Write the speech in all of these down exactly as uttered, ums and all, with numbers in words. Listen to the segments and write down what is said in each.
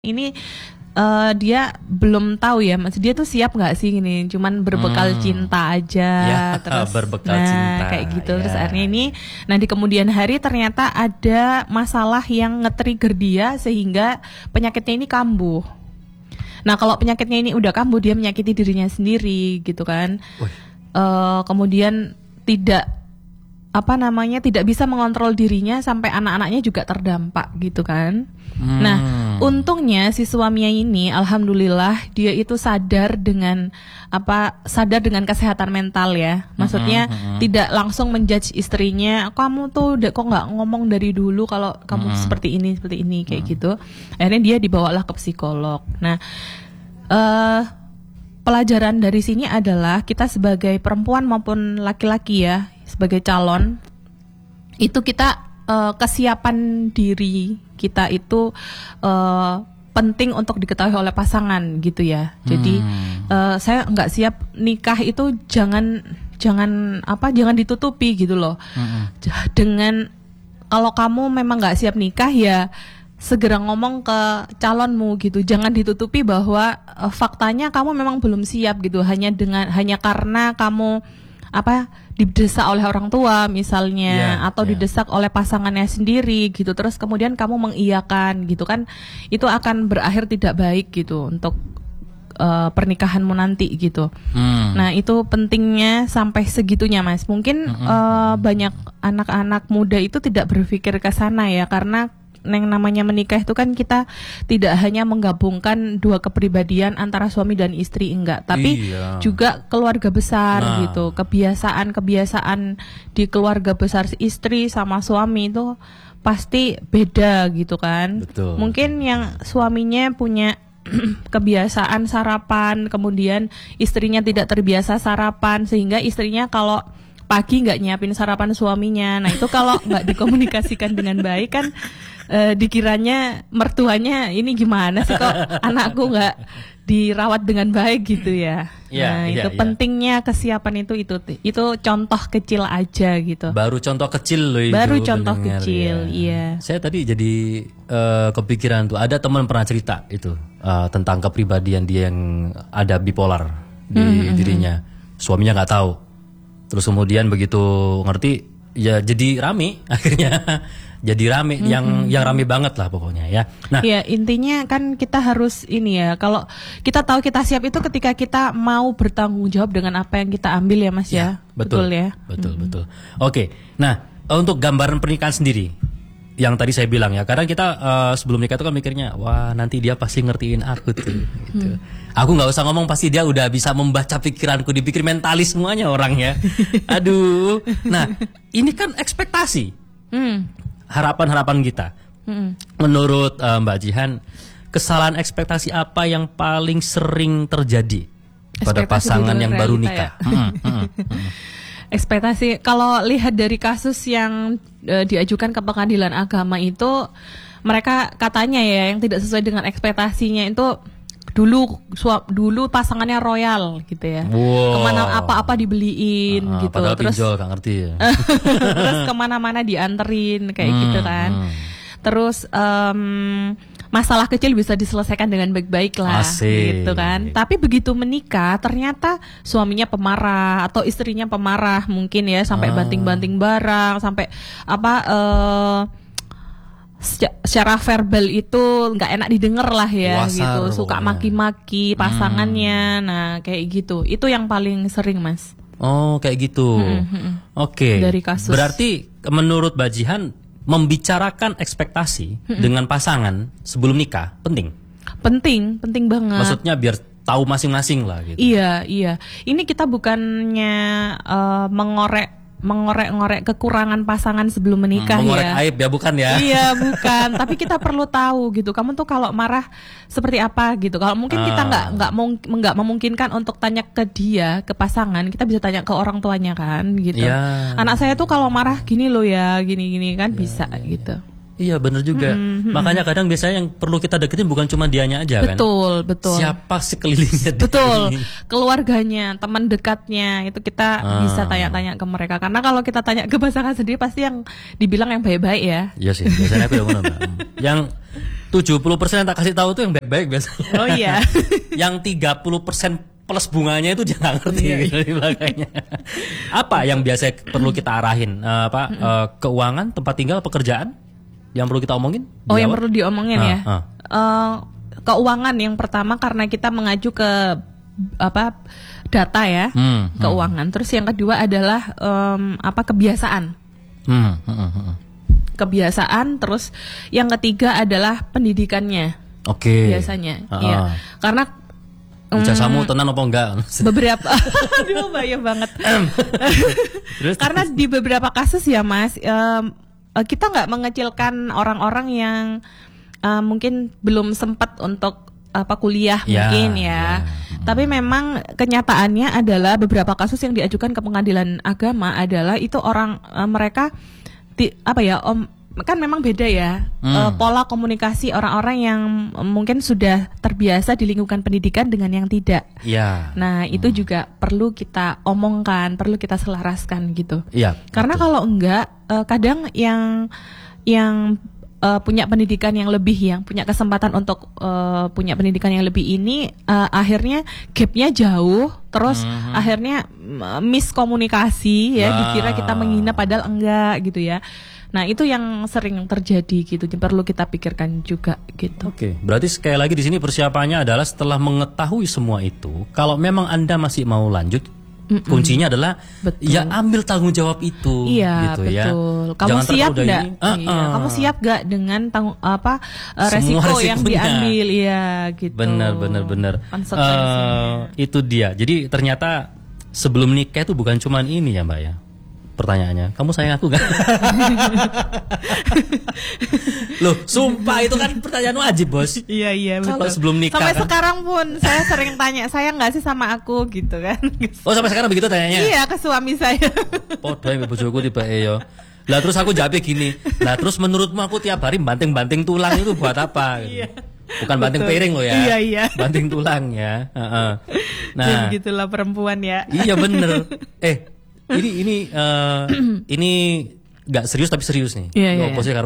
Ini uh, dia belum tahu ya, Mas. Dia tuh siap nggak sih ini? Cuman berbekal hmm. cinta aja, ya, terus berbekal nah, cinta kayak gitu. ya. Terus akhirnya ini, nah di kemudian hari ternyata ada masalah yang nge-trigger dia sehingga penyakitnya ini kambuh. Nah kalau penyakitnya ini udah kambuh, dia menyakiti dirinya sendiri, gitu kan? Uh, kemudian tidak apa namanya tidak bisa mengontrol dirinya sampai anak-anaknya juga terdampak gitu kan. Hmm. Nah, untungnya si suaminya ini alhamdulillah dia itu sadar dengan apa sadar dengan kesehatan mental ya. Maksudnya hmm, hmm. tidak langsung menjudge istrinya, kamu tuh kok nggak ngomong dari dulu kalau kamu hmm. seperti ini seperti ini kayak hmm. gitu. Akhirnya dia dibawalah ke psikolog. Nah, uh, pelajaran dari sini adalah kita sebagai perempuan maupun laki-laki ya, sebagai calon itu kita uh, kesiapan diri kita itu uh, penting untuk diketahui oleh pasangan gitu ya. Jadi hmm. uh, saya nggak siap nikah itu jangan jangan apa jangan ditutupi gitu loh. Hmm. Dengan kalau kamu memang nggak siap nikah ya segera ngomong ke calonmu gitu. Jangan ditutupi bahwa uh, faktanya kamu memang belum siap gitu. Hanya dengan hanya karena kamu apa didesak oleh orang tua misalnya yeah, atau yeah. didesak oleh pasangannya sendiri gitu, terus kemudian kamu mengiyakan gitu kan, itu akan berakhir tidak baik gitu untuk uh, pernikahanmu nanti gitu. Hmm. Nah itu pentingnya sampai segitunya Mas. Mungkin hmm. uh, banyak anak-anak muda itu tidak berpikir ke sana ya, karena yang namanya menikah itu kan kita tidak hanya menggabungkan dua kepribadian antara suami dan istri, enggak, tapi iya. juga keluarga besar nah. gitu. Kebiasaan-kebiasaan di keluarga besar istri sama suami itu pasti beda gitu kan. Betul. Mungkin yang suaminya punya kebiasaan sarapan, kemudian istrinya tidak terbiasa sarapan, sehingga istrinya kalau pagi nggak nyiapin sarapan suaminya. Nah itu kalau nggak dikomunikasikan dengan baik kan eh, dikiranya mertuanya ini gimana sih kok anakku nggak dirawat dengan baik gitu ya. Ya nah iya, itu iya. pentingnya kesiapan itu itu itu contoh kecil aja gitu. Baru contoh kecil loh itu. Baru contoh mendengar, kecil, ya. iya. Saya tadi jadi uh, kepikiran tuh, ada teman pernah cerita itu uh, tentang kepribadian dia yang ada bipolar di mm-hmm. dirinya. Suaminya nggak tahu. Terus kemudian begitu ngerti ya jadi rame akhirnya. Jadi rame mm-hmm. yang yang rame banget lah pokoknya ya. Nah, ya intinya kan kita harus ini ya, kalau kita tahu kita siap itu ketika kita mau bertanggung jawab dengan apa yang kita ambil ya Mas ya. ya betul, betul ya. Betul mm-hmm. betul. Oke. Nah, untuk gambaran pernikahan sendiri yang tadi saya bilang ya, karena kita uh, sebelum nikah itu kan mikirnya, wah nanti dia pasti ngertiin aku tuh gitu. Hmm. Aku nggak usah ngomong, pasti dia udah bisa membaca pikiranku, dipikir mentalis semuanya orang ya. Aduh. Nah, ini kan ekspektasi. Hmm. Harapan-harapan kita. Hmm. Menurut uh, Mbak Jihan, kesalahan ekspektasi apa yang paling sering terjadi pada pasangan yang baru nikah? Ya? hmm, hmm, hmm. Ekspektasi, kalau lihat dari kasus yang uh, diajukan ke pengadilan agama itu, mereka katanya ya yang tidak sesuai dengan ekspektasinya itu dulu suap dulu pasangannya royal gitu ya. Wow. Kemana apa-apa dibeliin uh, gitu. Padahal terus pinjol, gak ngerti ya. Terus kemana-mana dianterin kayak hmm, gitu kan. Hmm. Terus um, masalah kecil bisa diselesaikan dengan baik-baik lah. Asik. Gitu kan. Tapi begitu menikah ternyata suaminya pemarah atau istrinya pemarah mungkin ya, sampai ah. banting-banting barang, sampai apa uh, secara verbal itu nggak enak didengar lah ya. Wasar, gitu, suka pokoknya. Maki-maki pasangannya. Hmm. Nah kayak gitu, itu yang paling sering Mas. Oh kayak gitu. Hmm, hmm. Oke. Okay. Dari kasus. Berarti menurut Mbak Jihan, membicarakan ekspektasi hmm. dengan pasangan sebelum nikah penting. Penting, penting banget. Maksudnya biar tahu masing-masing lah gitu. Iya, iya. Ini kita bukannya uh, mengorek mengorek-ngorek kekurangan pasangan sebelum menikah hmm, mengorek ya. Mengorek aib ya, bukan ya? Iya, bukan. Tapi kita perlu tahu gitu. Kamu tuh kalau marah seperti apa gitu. Kalau mungkin ah. kita nggak nggak nggak memungkinkan untuk tanya ke dia, ke pasangan, kita bisa tanya ke orang tuanya kan gitu. Ya. Anak saya tuh kalau marah gini loh ya, gini-gini kan ya, bisa ya, gitu. Iya benar juga. Mm-hmm. Makanya kadang biasanya yang perlu kita deketin bukan cuma dianya aja kan. Betul, betul. Siapa sekelilingnya. Betul. Keluarganya, teman dekatnya itu kita ah. bisa tanya-tanya ke mereka. Karena kalau kita tanya ke pasangan sendiri pasti yang dibilang yang baik-baik ya. Iya sih, biasanya aku udah ngono, Mbak. Yang tujuh puluh persen yang tak kasih tahu tuh yang baik-baik biasanya. Oh iya. Yang tiga puluh persen plus bunganya itu dia nggak ngerti iya, gitu di belakangnya. Apa yang biasa perlu kita arahin? Uh, apa uh, keuangan, tempat tinggal, pekerjaan? Yang perlu kita omongin? Oh, yang perlu diomongin ah, ya. Ah. Uh, keuangan yang pertama karena kita mengacu ke apa data ya, hmm, keuangan. Hmm. Terus yang kedua adalah um, apa kebiasaan. Hmm, hmm, hmm. Kebiasaan. Terus yang ketiga adalah pendidikannya. Oke. Okay. Biasanya, ah, iya. Karena ijazahmu tenan apa enggak? Beberapa, aduh bahaya banget. Karena di beberapa kasus ya Mas. Um, kita nggak mengecilkan orang-orang yang uh, mungkin belum sempat untuk apa kuliah ya, mungkin ya. ya. Tapi memang kenyataannya adalah beberapa kasus yang diajukan ke pengadilan agama adalah itu orang uh, mereka di, apa ya om kan memang beda ya hmm. uh, pola komunikasi orang-orang yang mungkin sudah terbiasa di lingkungan pendidikan dengan yang tidak. Ya. Nah hmm. itu juga perlu kita omongkan, perlu kita selaraskan gitu. Ya, karena betul. Kalau enggak, uh, kadang yang yang uh, punya pendidikan yang lebih, yang punya kesempatan untuk uh, punya pendidikan yang lebih ini, uh, akhirnya gapnya jauh, terus hmm. akhirnya uh, miskomunikasi ya, nah. dikira kita menghina padahal enggak gitu ya. Nah itu yang sering terjadi gitu, perlu kita pikirkan juga gitu. Oke, berarti sekali lagi di sini persiapannya adalah setelah mengetahui semua itu, kalau memang Anda masih mau lanjut, Mm-mm. kuncinya adalah betul. Ya ambil tanggung jawab itu. Iya gitu betul. Ya. Kamu Jangan siap nggak? Uh, iya. uh. Kamu siap nggak dengan tanggung apa uh, resiko yang diambil? Iya gitu. Benar benar benar. Uh, itu dia. Jadi ternyata sebelum nikah itu bukan cuma ini ya Mbak ya. Pertanyaannya, kamu sayang aku gak? Loh, sumpah itu kan pertanyaan wajib bos. Iya iya betul. Kalau sebelum nikah. Sampai kan? Sekarang pun saya sering tanya, sayang nggak sih sama aku gitu kan? Oh sampai sekarang begitu tanyanya? Iya ke suami saya. Oh doang bojoku tiba yo. Lah terus aku jawabnya gini. Lah terus menurutmu aku tiap hari banting-banting tulang itu buat apa? Iya. Bukan banting betul. Piring loh ya. Iya iya. Banting tulang ya. Uh-uh. Nah, ya, begitulah perempuan ya. Iya bener. Eh. Ini ini uh, ini nggak serius tapi serius nih. Iya, iya, iya.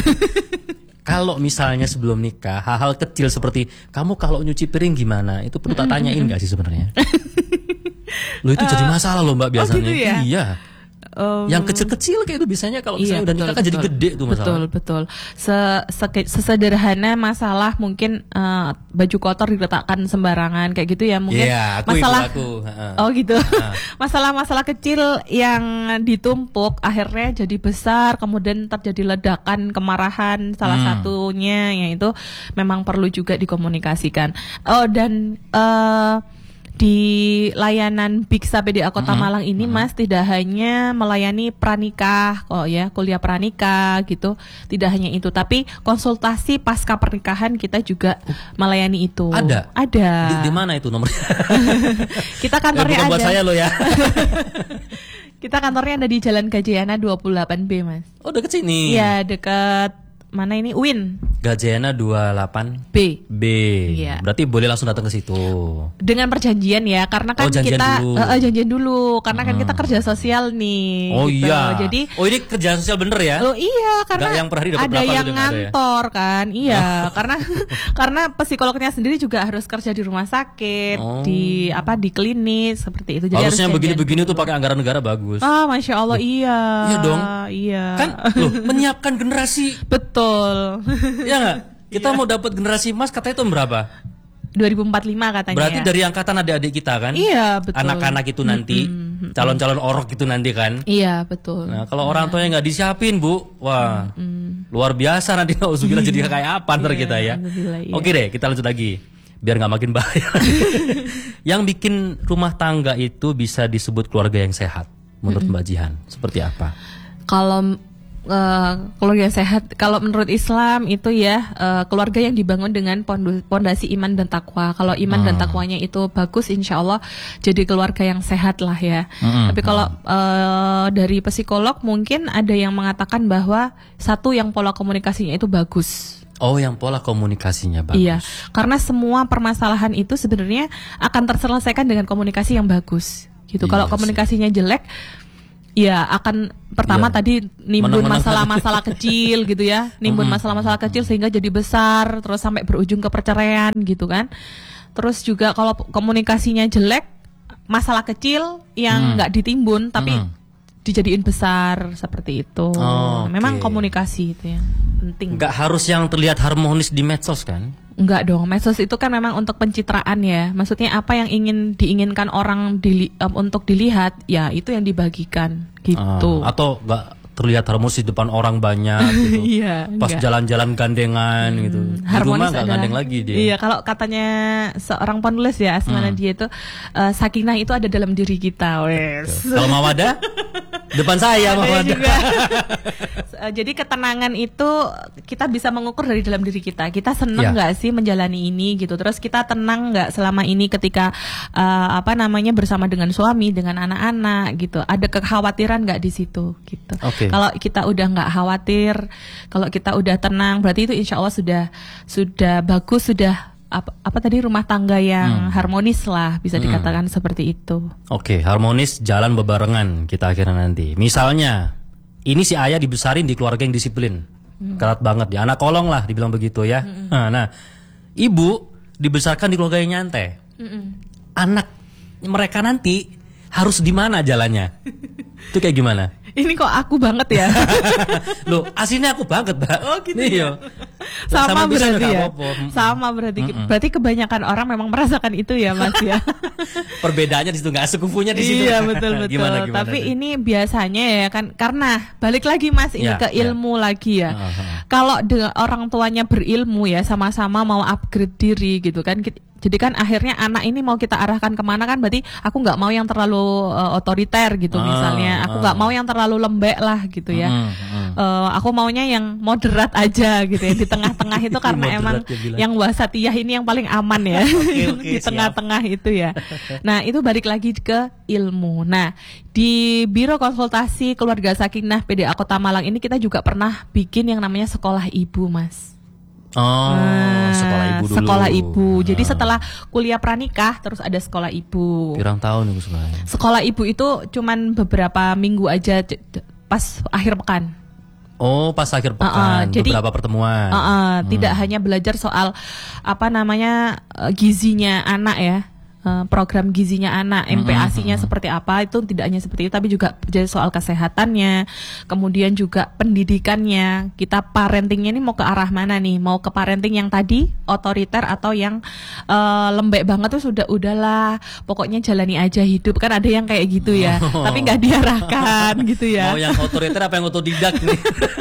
Kalau misalnya sebelum nikah hal-hal kecil seperti kamu kalau nyuci piring gimana itu perlu tak tanyain nggak sih sebenarnya? Lo itu uh, jadi masalah loh Mbak biasanya. Oh gitu ya? Iya. Um, yang kecil-kecil kayak itu biasanya kalau misalnya iya, udah nikah kan jadi gede tuh masalah. Betul betul. Se- se- sesederhana masalah mungkin uh, baju kotor diletakkan sembarangan kayak gitu ya mungkin. Yeah, aku, masalah ibu aku. Uh-uh. Oh gitu. Uh. Masalah-masalah kecil yang ditumpuk akhirnya jadi besar, kemudian terjadi ledakan kemarahan salah hmm. satunya yaitu memang perlu juga dikomunikasikan. Oh dan uh, di layanan Biksa P D A Kota mm-hmm. Malang ini mm-hmm. Mas tidak hanya melayani pranikah kok ya, kuliah pranikah gitu, tidak hanya itu tapi konsultasi pasca pernikahan kita juga melayani itu. Ada? Ada. Di, di mana itu nomornya? Kita kantornya eh, ada. Buat saya lo ya. Kita kantornya ada di Jalan Gajayana dua puluh delapan B Mas. Oh dekat sini? Iya dekat mana ini U I N? Gajayana dua puluh delapan B. B. Iya. Berarti boleh langsung datang ke situ. Dengan perjanjian ya, karena kan oh, janjian kita dulu. Uh, janjian dulu, karena hmm. kan kita kerja sosial nih. Oh gitu. iya. Jadi oh ini kerja sosial bener ya? Oh iya, karena yang per hari dapat ada berapa yang ngantor ya? Kan, iya. karena karena psikolognya sendiri juga harus kerja di rumah sakit, oh. di apa di klinis seperti itu. Jadi harusnya harus begini-begini tuh pakai anggaran negara bagus. Ah, masya Allah, loh, iya. Iya dong. Iya. Kan, loh, menyiapkan generasi. Betul. Ya nggak? Kita iya. Mau dapat generasi emas katanya itu berapa? dua ribu empat puluh lima katanya. Berarti ya. Dari angkatan adik-adik kita kan? Iya betul. Anak-anak itu nanti mm-hmm. calon-calon orok itu nanti kan? Iya betul. Nah kalau nah. orang tuanya nggak disiapin bu, wah mm-hmm. luar biasa nanti nauzubillah jadi kayak apa ntar iya, kita ya. Iya. Oke deh kita lanjut lagi biar nggak makin bahaya. Yang bikin rumah tangga itu bisa disebut keluarga yang sehat menurut mm-hmm. Mbak Jihan seperti apa? Kalau Uh, keluarga sehat kalau menurut Islam itu ya uh, keluarga yang dibangun dengan pondasi iman dan takwa. Kalau iman hmm. dan takwanya itu bagus, insya Allah jadi keluarga yang sehat lah ya. Hmm. Tapi kalau uh, dari psikolog mungkin ada yang mengatakan bahwa satu yang pola komunikasinya itu bagus. Oh, yang pola komunikasinya bagus. Iya, karena semua permasalahan itu sebenarnya akan terselesaikan dengan komunikasi yang bagus. Gitu. Yes. Kalau komunikasinya jelek, ya akan pertama ya, tadi nimbun masalah-masalah kecil gitu ya, nimbun masalah-masalah kecil sehingga jadi besar, terus sampai berujung ke perceraian gitu kan. Terus juga kalau komunikasinya jelek, masalah kecil yang nggak hmm. ditimbun tapi hmm. dijadiin besar seperti itu. Oh, memang okay. komunikasi itu yang penting. Nggak harus yang terlihat harmonis di medsos kan? Enggak dong, medsos itu kan memang untuk pencitraan ya. Maksudnya apa yang ingin diinginkan orang dili, um, untuk dilihat, ya itu yang dibagikan gitu. Uh, atau enggak terlihat harmonis di depan orang banyak gitu. Iya, pas enggak. Jalan-jalan gandengan hmm, gitu. Di rumah enggak gandeng lagi dia. Iya, kalau katanya seorang penulis ya, Asmana hmm. dia itu uh, sakinah itu ada dalam diri kita, wes. Kalau Mawadah depan saya Mawadah. Jadi ketenangan itu kita bisa mengukur dari dalam diri kita. Kita senang nggak ya. sih menjalani ini gitu. Terus kita tenang nggak selama ini ketika uh, apa namanya bersama dengan suami, dengan anak-anak gitu. Ada kekhawatiran nggak di situ gitu. Okay. Kalau kita udah nggak khawatir, kalau kita udah tenang, berarti itu insya Allah sudah sudah bagus, sudah apa, apa tadi rumah tangga yang hmm. harmonis lah, bisa dikatakan hmm. seperti itu. Oke, okay, harmonis, jalan bebarengan kita akhirnya nanti. Misalnya ini si ayah dibesarin di keluarga yang disiplin, hmm. ketat banget, ya anak kolong lah dibilang begitu ya. Hmm. Nah, nah, ibu dibesarkan di keluarga yang nyantai. Hmm. Anak mereka nanti harus di mana jalannya? Itu kayak gimana? Ini kok aku banget ya? Loh, aslinya aku banget, Mbak. Oh gitu ya? Sama, Sama berarti ya? Sama berarti. Mm-mm. Berarti kebanyakan orang memang merasakan itu ya, Mas ya? Perbedaannya di situ, nggak sekufunya di situ. Iya, betul-betul. Gimana, gimana, Tapi itu? Ini biasanya ya kan, karena balik lagi Mas, ini ya, ke ilmu ya. lagi ya. Uh-huh. Kalau dengan orang tuanya berilmu ya, sama-sama mau upgrade diri gitu kan. Jadi kan akhirnya anak ini mau kita arahkan kemana kan, berarti aku nggak mau yang terlalu uh, otoriter gitu ah, misalnya, aku nggak ah. mau yang terlalu lembek lah gitu ya, hmm, hmm. Uh, aku maunya yang moderat aja gitu ya, di tengah-tengah itu karena emang yang wasatiyah ini yang paling aman ya, okay, okay, di tengah-tengah itu ya. Nah itu balik lagi ke ilmu. Nah di Biro Konsultasi Keluarga Sakinah P D A Kota Malang ini kita juga pernah bikin yang namanya sekolah ibu, Mas. Oh, nah, sekolah ibu dulu. Sekolah ibu. Jadi ah. setelah kuliah pranikah terus ada sekolah ibu. Pirang tahun itu sekolahnya? Sekolah ibu itu cuman beberapa minggu aja pas akhir pekan. Oh, pas akhir pekan. Uh, uh, jadi, beberapa pertemuan. Uh, uh, hmm. Tidak hanya belajar soal apa namanya uh, gizinya anak ya. Program gizinya anak, M P A S I-nya mm-hmm. seperti apa, itu tidak hanya seperti itu, tapi juga jadi soal kesehatannya, kemudian juga pendidikannya, kita parentingnya ini mau ke arah mana nih, mau ke parenting yang tadi otoriter atau yang uh, lembek banget tuh sudah udahlah, pokoknya jalani aja hidup, kan ada yang kayak gitu ya, oh. tapi nggak diarahkan gitu ya. Mau yang otoriter apa yang otodidak nih?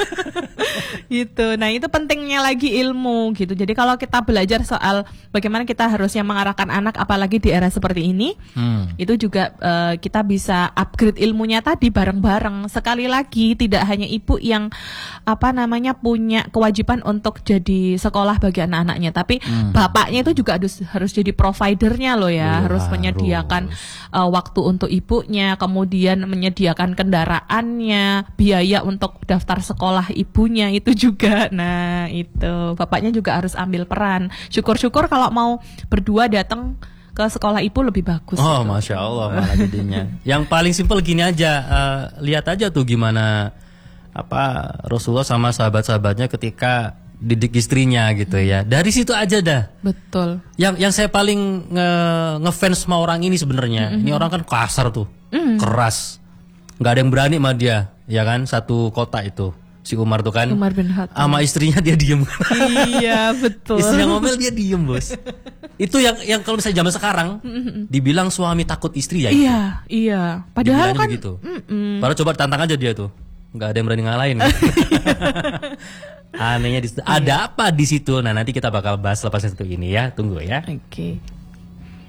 Gitu. Nah itu pentingnya lagi ilmu gitu. Jadi kalau kita belajar soal bagaimana kita harusnya mengarahkan anak, apalagi di era seperti ini, hmm. itu juga uh, kita bisa upgrade ilmunya tadi bareng-bareng. Sekali lagi tidak hanya ibu yang apa namanya punya kewajiban untuk jadi sekolah bagi anak-anaknya, tapi hmm. bapaknya itu juga harus harus jadi providernya loh ya, ya harus menyediakan uh, waktu untuk ibunya, kemudian menyediakan kendaraannya, biaya untuk daftar sekolah ibunya itu juga. Nah itu bapaknya juga harus ambil peran. Syukur-syukur kalau mau berdua datang ke sekolah ibu lebih bagus. Oh gitu. Masya Allah malah jadinya. Yang paling simpel gini aja, uh, lihat aja tuh gimana apa Rasulullah sama sahabat-sahabatnya ketika didik istrinya gitu ya. Dari situ aja dah. Betul. Yang yang saya paling nge ngefans sama orang ini sebenarnya. Mm-hmm. Ini orang kan kasar tuh, mm-hmm. keras, nggak ada yang berani sama dia, ya kan? Satu kota itu. Si Umar tuh kan, Umar bin Khattab. Sama istrinya dia diem. Iya betul. Istrinya ngomel dia diem bos. Itu yang yang kalau misalnya zaman sekarang dibilang suami takut istri ya. Iya itu. Iya. Padahal kan begitu. Padahal coba tantang aja dia tuh, nggak ada yang berani ngalahin. Anehnya di situ. Ada apa di situ? Nah nanti kita bakal bahas lepas satu ini ya. Tunggu ya. Oke. Okay.